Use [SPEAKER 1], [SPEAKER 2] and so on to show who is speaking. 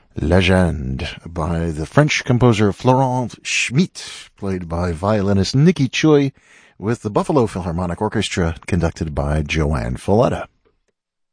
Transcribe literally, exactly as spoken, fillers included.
[SPEAKER 1] Legend by the French composer Florent Schmitt, played by violinist Nicky Choi, with the Buffalo Philharmonic Orchestra conducted by Joanne Falletta.